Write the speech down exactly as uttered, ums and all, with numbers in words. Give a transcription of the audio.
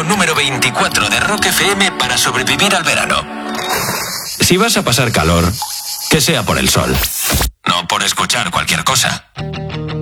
número veinticuatro de Rock F M para sobrevivir al verano. Si vas a pasar calor, que sea por el sol, no por escuchar cualquier cosa.